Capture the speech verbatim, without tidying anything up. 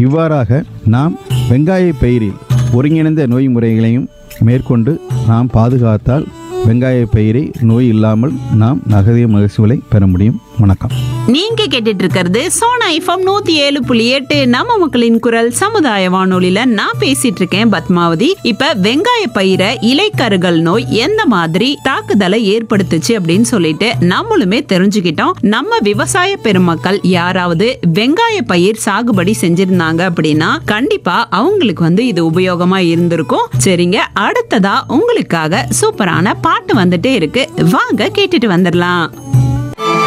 இவ்வாறாக நாம் வெங்காய பயிரில் ஒருங்கிணைந்த நோய் முறைகளையும் மேற்கொண்டு நாம் பாதுகாத்தால் வெங்காய பயிரை நோய் இல்லாமல் நாம் நகதிய மகசூலை பெற முடியும். வணக்கம். நீங்க கேட்டுட்டு இருக்கிறது சோனா எஃப்எம் நூத்தி ஏழு புள்ளி எட்டு நம்ம மக்களின் குரல் சமுதாய வானொலியில நான் பேசிட்டு இருக்கேன் பத்மாவதி. இப்ப வெங்காய பயிரை இலைக்கருகள் நோய் எந்த மாதிரி தாக்குதலை ஏற்படுத்துச்சு அப்படின்னு சொல்லிட்டு நம்மளுமே தெரிஞ்சுக்கிட்டோம். நம்ம விவசாய பெருமக்கள் யாராவது வெங்காய பயிர் சாகுபடி செஞ்சிருந்தாங்க அப்படின்னா கண்டிப்பா அவங்களுக்கு வந்து இது உபயோகமா இருந்திருக்கும். சரிங்க, அடுத்ததா உங்களுக்காக சூப்பரான பாட்டு வந்துட்டே இருக்கு, வாங்க கேட்டுட்டு வந்துடலாம்.